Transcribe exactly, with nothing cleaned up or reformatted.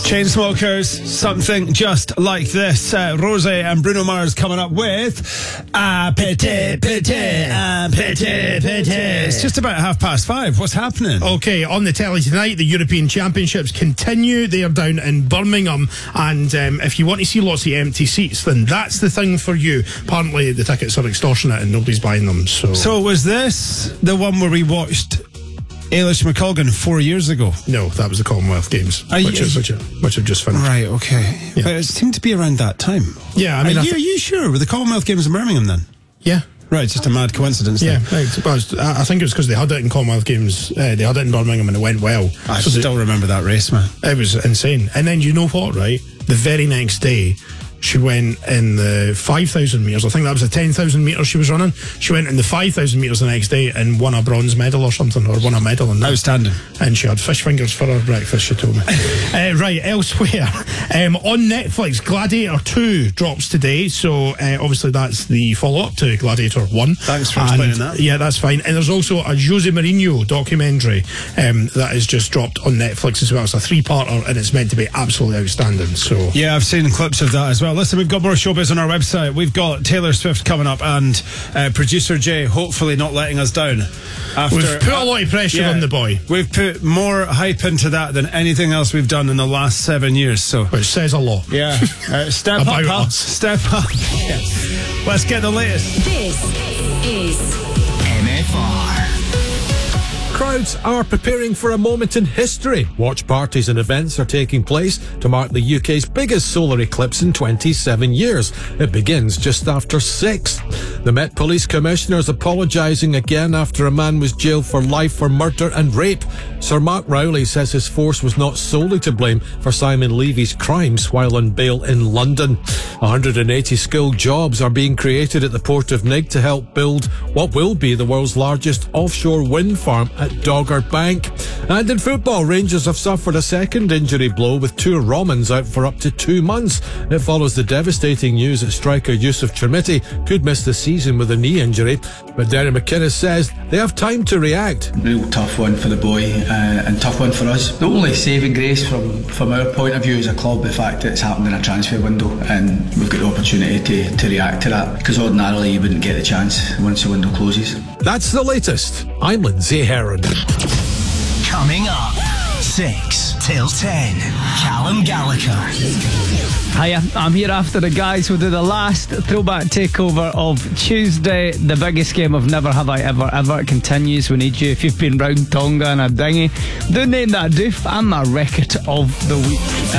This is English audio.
Chainsmokers, something just like this. Uh, Rose and Bruno Mars coming up with Ah Pity Pity, Ah Pity Pity. It's just about half past five. What's happening? Okay, on the telly tonight, the European Championships continue. They are down in Birmingham, and um, if you want to see lots of empty seats, then that's the thing for you. Apparently, the tickets are extortionate and nobody's buying them. So, so was this the one where we watched Ailish McColgan four years ago? No, that was the Commonwealth Games, Are which, you, is, which, which have just finished. Right, okay. Yeah. But it seemed to be around that time. Yeah, I mean, are, I you, th- are you sure? Were the Commonwealth Games in Birmingham then? Yeah. Right, just a mad coincidence. Yeah, then. right. But I think it was because they had it in Commonwealth Games. Uh, they had it in Birmingham and it went well. I so still they, remember that race, man. It was insane. And then you know what, right? The very next day, she went in the five thousand metres. I think that was the ten thousand metres she was running. She went in the five thousand metres the next day and won a bronze medal or something, or won a medal in that. Outstanding. And she had fish fingers for her breakfast, she told me. uh, right, elsewhere. Um, on Netflix, Gladiator two drops today. So uh, obviously that's the follow-up to Gladiator one. Thanks for and, explaining that. Yeah, that's fine. And there's also a Jose Mourinho documentary um, that is just dropped on Netflix as well. It's a three-parter and it's meant to be absolutely outstanding. So yeah, I've seen clips of that as well. Listen, we've got more showbiz on our website. We've got Taylor Swift coming up and uh, producer Jay hopefully not letting us down. After, we've put a lot of pressure yeah, on the boy. We've put more hype into that than anything else we've done in the last seven years. So, which says a lot. Yeah, uh, step up, pal. Us. Step up. Yeah. Let's get the latest. This is M F R. Crowds are preparing for a moment in history. Watch parties and events are taking place to mark the U K's biggest solar eclipse in twenty-seven years. It begins just after six. The Met Police Commissioner is apologising again after a man was jailed for life for murder and rape. Sir Mark Rowley says his force was not solely to blame for Simon Levy's crimes while on bail in London. one hundred eighty skilled jobs are being created at the Port of Nig to help build what will be the world's largest offshore wind farm at Dogger Bank. And in football, Rangers have suffered a second injury blow with two Romans out for up to two months. It follows the devastating news that striker Yusuf Chermiti could miss the season with a knee injury. But Derry McInnes says they have time to react. Real tough one for the boy uh, and tough one for us. The only saving grace from, from our point of view as a club, the fact that it's happened in a transfer window and we've got the opportunity to, to react to that, because ordinarily you wouldn't get the chance once the window closes. That's the latest. I'm Lindsay Heron. Coming up, six till ten, Callum Gallagher. Hiya, I'm here after the guys who do the last throwback takeover of Tuesday. The biggest game of Never Have I Ever Ever continues. We need you if you've been round Tonga in a dinghy. Do name that doof and my record of the week.